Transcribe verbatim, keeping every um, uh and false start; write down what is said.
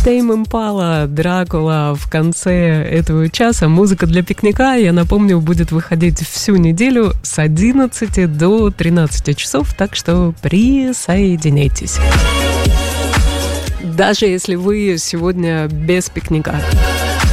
Tame Impala, Дракула в конце этого часа. Музыка для пикника, я напомню, будет выходить всю неделю с одиннадцати до тринадцати часов, так что присоединяйтесь. Даже если вы сегодня без пикника.